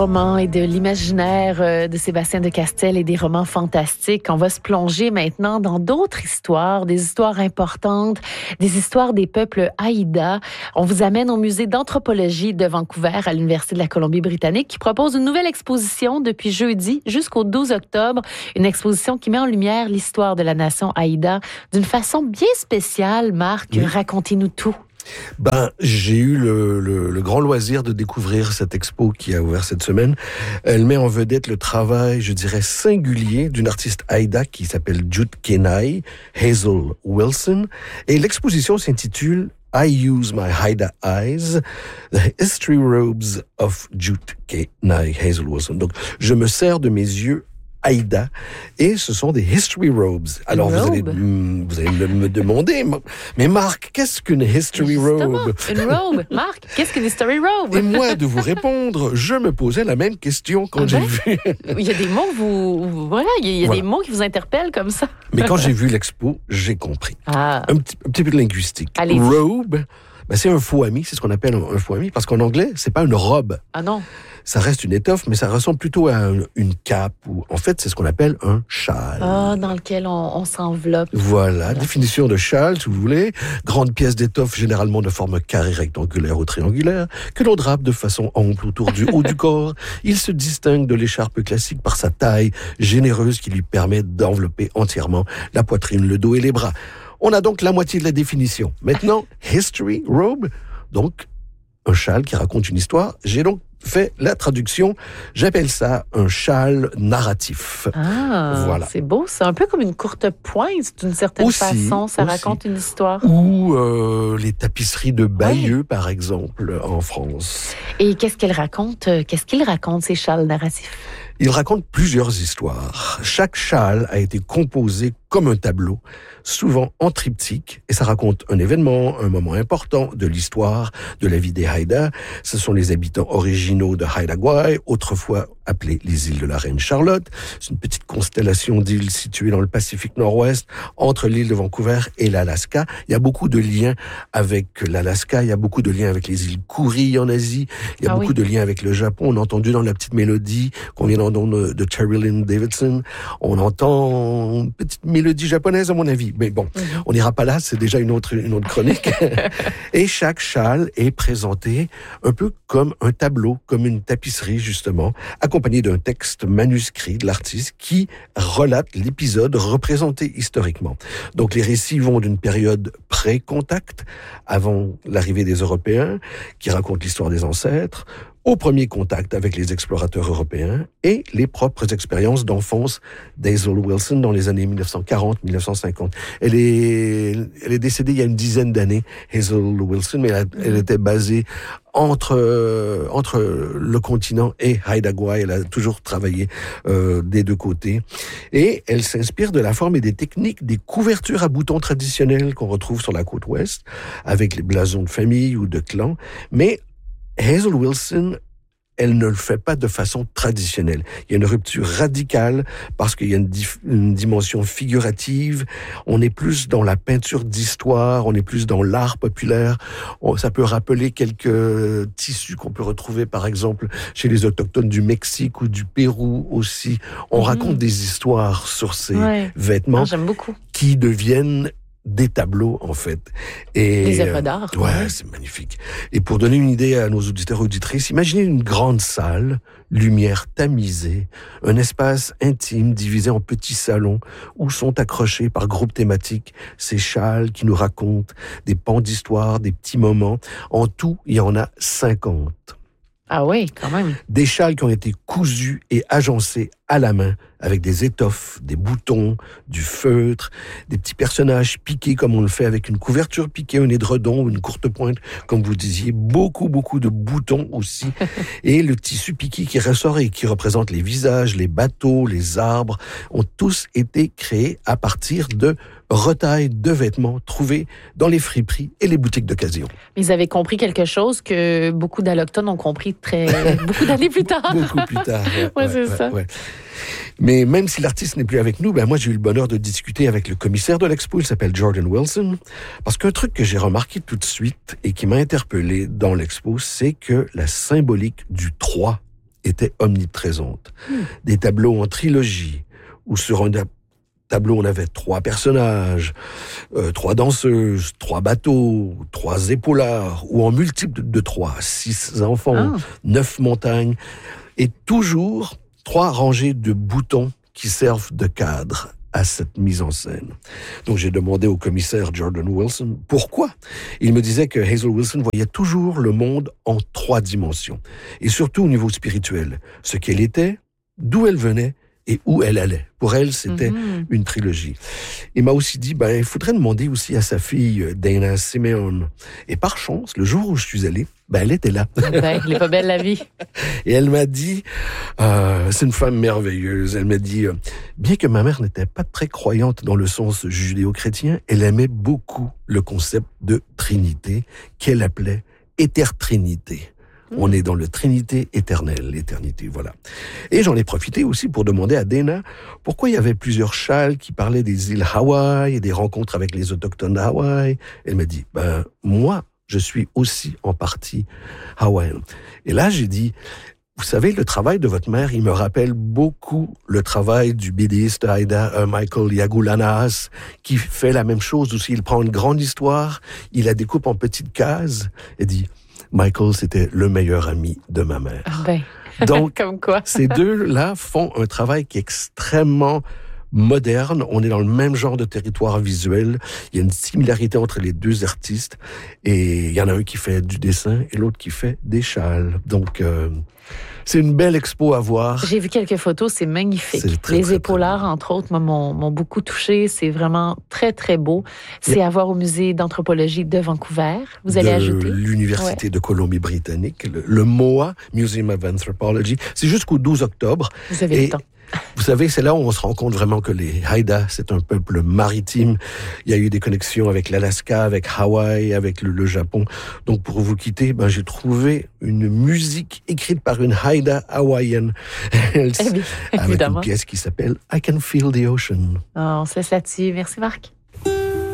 Romans et de l'imaginaire de Sébastien de Castel et des romans fantastiques. On va se plonger maintenant dans d'autres histoires, des histoires importantes, des histoires des peuples Haïda. On vous amène au musée d'anthropologie de Vancouver à l'Université de la Colombie-Britannique qui propose une nouvelle exposition depuis jeudi jusqu'au 12 octobre. Une exposition qui met en lumière l'histoire de la nation Haïda d'une façon bien spéciale. Marc, oui. Racontez-nous tout. J'ai eu le grand loisir de découvrir cette expo qui a ouvert cette semaine. Elle met en vedette le travail, je dirais, singulier d'une artiste Haïda qui s'appelle Jut Kenai, Hazel Wilson. Et l'exposition s'intitule I Use My Haïda Eyes, The History Robes of Jut Kenai, Hazel Wilson. Donc, je me sers de mes yeux Haïda, et ce sont des history robes. Alors vous allez me demander, mais Marc, qu'est-ce qu'une history robe? Une robe, Marc, qu'est-ce qu'une history robe? Et moi, de vous répondre, je me posais la même question quand j'ai vu. Il y a des mots, il y a des mots qui vous interpellent comme ça. Mais quand j'ai vu l'expo, j'ai compris. Un petit peu de linguistique. Allez-y. Robe, c'est un faux ami, c'est ce qu'on appelle un faux ami, parce qu'en anglais, c'est pas une robe. Ah non. Ça reste une étoffe, mais ça ressemble plutôt à une cape, ou en fait, c'est ce qu'on appelle un châle. Dans lequel on s'enveloppe. Voilà, définition de châle, si vous voulez. Grande pièce d'étoffe, généralement de forme carrée, rectangulaire ou triangulaire, que l'on drape de façon ample autour du haut du corps. Il se distingue de l'écharpe classique par sa taille généreuse qui lui permet d'envelopper entièrement la poitrine, le dos et les bras. On a donc la moitié de la définition. Maintenant, history robe, donc un châle qui raconte une histoire. J'ai donc fait la traduction. J'appelle ça un châle narratif. Voilà. C'est beau. C'est un peu comme une courte pointe, d'une certaine façon. Ça raconte une histoire. Ou les tapisseries de Bayeux, par exemple, en France. Et qu'est-ce qu'elle raconte? Qu'est-ce qu'ils racontent, ces châles narratifs? Ils racontent plusieurs histoires. Chaque châle a été composé comme un tableau, souvent en triptyque, et ça raconte un événement, un moment important de l'histoire, de la vie des Haïda. Ce sont les habitants originaux de Haida Gwaii, autrefois appelées les îles de la Reine Charlotte. C'est une petite constellation d'îles situées dans le Pacifique Nord-Ouest, entre l'île de Vancouver et l'Alaska. Il y a beaucoup de liens avec l'Alaska, il y a beaucoup de liens avec les îles Kouri en Asie, il y a beaucoup de liens avec le Japon. On a entendu dans la petite mélodie qu'on vient d'entendre de Terry Lynn Davidson, on entend une petite mélodie japonaise à mon avis. Mais bon, on n'ira pas là, c'est déjà une autre chronique. Et chaque châle est présenté un peu comme un tableau, comme une tapisserie justement, accompagné d'un texte manuscrit de l'artiste qui relate l'épisode représenté historiquement. Donc les récits vont d'une période pré-contact, avant l'arrivée des Européens, qui raconte l'histoire des ancêtres, au premier contact avec les explorateurs européens et les propres expériences d'enfance d'Hazel Wilson dans les années 1940-1950. Elle est décédée il y a une dizaine d'années, Hazel Wilson, mais elle était basée entre le continent et Haida Gwaii. Elle a toujours travaillé des deux côtés. Et elle s'inspire de la forme et des techniques des couvertures à boutons traditionnelles qu'on retrouve sur la côte ouest, avec les blasons de famille ou de clan. Mais Hazel Wilson, elle ne le fait pas de façon traditionnelle. Il y a une rupture radicale parce qu'il y a une dimension figurative. On est plus dans la peinture d'histoire, on est plus dans l'art populaire. Ça peut rappeler quelques tissus qu'on peut retrouver, par exemple, chez les autochtones du Mexique ou du Pérou aussi. On raconte des histoires sur ces vêtements j'aime beaucoup. Qui deviennent des tableaux, en fait. Et des œuvres d'art. C'est magnifique. Et pour donner une idée à nos auditeurs et auditrices, imaginez une grande salle, lumière tamisée, un espace intime divisé en petits salons où sont accrochés par groupes thématiques ces châles qui nous racontent des pans d'histoire, des petits moments. En tout, il y en a 50. Ah oui, quand même. Des châles qui ont été cousus et agencés à la main avec des étoffes, des boutons, du feutre, des petits personnages piqués comme on le fait avec une couverture piquée, un édredon ou une courte pointe, comme vous disiez, beaucoup de boutons aussi. Et le tissu piqué qui ressort et qui représente les visages, les bateaux, les arbres, ont tous été créés à partir de retailles de vêtements trouvés dans les friperies et les boutiques d'occasion. Mais ils avaient compris quelque chose que beaucoup d'allochtones ont compris beaucoup d'années plus tard. Beaucoup plus tard. C'est ça. Mais même si l'artiste n'est plus avec nous, moi j'ai eu le bonheur de discuter avec le commissaire de l'expo, il s'appelle Jordan Wilson, parce qu'un truc que j'ai remarqué tout de suite et qui m'a interpellé dans l'expo, c'est que la symbolique du 3 était omniprésente. Des tableaux en trilogie, où sur un tableau on avait 3 personnages, 3 danseuses, 3 bateaux, 3 épaulards, ou en multiple de 3, 6 enfants, 9 montagnes, et toujours 3 rangées de boutons qui servent de cadre à cette mise en scène. Donc j'ai demandé au commissaire Jordan Wilson pourquoi. Il me disait que Hazel Wilson voyait toujours le monde en 3 dimensions, et surtout au niveau spirituel, ce qu'elle était, d'où elle venait et où elle allait. Pour elle, c'était une trilogie. Il m'a aussi dit, il faudrait demander aussi à sa fille, Dana Simeon. Et par chance, le jour où je suis allé, elle était là. Elle est pas belle, la vie. Et elle m'a dit, c'est une femme merveilleuse, elle m'a dit, bien que ma mère n'était pas très croyante dans le sens judéo-chrétien, elle aimait beaucoup le concept de Trinité, qu'elle appelait Éternité. On est dans le Trinité éternelle, l'éternité, voilà. Et j'en ai profité aussi pour demander à Dana pourquoi il y avait plusieurs châles qui parlaient des îles Hawaï et des rencontres avec les autochtones d'Hawaï. Elle m'a dit, moi, je suis aussi en partie hawaïen. Et là, j'ai dit, vous savez, le travail de votre mère, il me rappelle beaucoup le travail du BDiste Haida Michael Yagulanas, qui fait la même chose aussi. Il prend une grande histoire, il la découpe en petites cases et dit, Michael, c'était le meilleur ami de ma mère. Donc, comme quoi. Ces deux-là font un travail qui est extrêmement moderne. On est dans le même genre de territoire visuel. Il y a une similarité entre les 2 artistes. Et il y en a un qui fait du dessin et l'autre qui fait des châles. Donc, c'est une belle expo à voir. J'ai vu quelques photos, c'est magnifique. Les épaulards, entre autres, m'ont beaucoup touché. C'est vraiment très, très beau. C'est à voir au musée d'anthropologie de Vancouver. Vous allez ajouter? L'Université de Colombie-Britannique, le MOA, Museum of Anthropology. C'est jusqu'au 12 octobre. Vous avez le temps. Vous savez, c'est là où on se rend compte vraiment que les Haida, c'est un peuple maritime. Il y a eu des connexions avec l'Alaska, avec Hawaï, avec le Japon. Donc, pour vous quitter, j'ai trouvé une musique écrite par une Haida hawaïenne. Avec une pièce qui s'appelle I Can Feel the Ocean. On se laisse là-dessus. Merci, Marc.